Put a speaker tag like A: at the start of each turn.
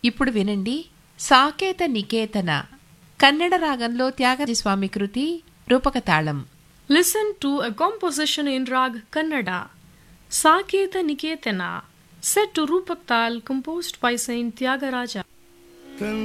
A: ఇప్పుడు వినండి సాకేత నికేతన కన్నడ రాగంలో త్యాగరాజస్వామి కృతి రూపక తాళం.
B: Listen to a composition in Rag Kannada, Saketa Niketana, set to Rupak Tal, composed by Saint Tyagaraja.